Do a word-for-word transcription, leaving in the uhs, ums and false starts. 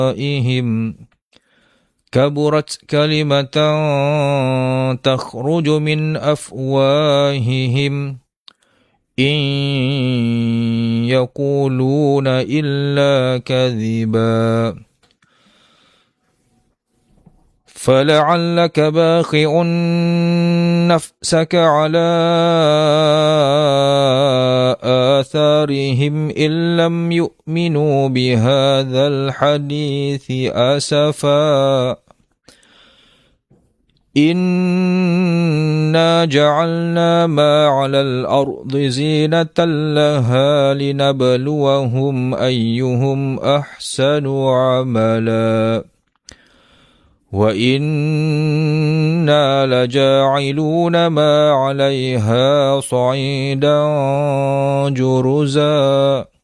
أفواههم كبرت كلمة تخرج من أفواههم إن يقولون إلا كذبا فلعلك باخع نفسك على آثارهم إن لم يؤمنوا بهذا الحديث أسفا إنا جعلنا ما على الأرض زينة لها لنبلوهم أيهم أحسن عملا وإنا لجاعلون ما عليها صعيدا جرزا